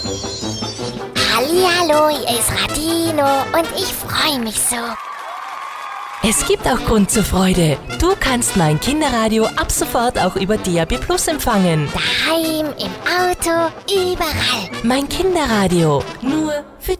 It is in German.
Hallihallo, hier ist Radino und ich freue mich so. Es gibt auch Grund zur Freude. Du kannst mein Kinderradio ab sofort auch über DAB+ empfangen. Daheim, im Auto, überall. Mein Kinderradio, nur für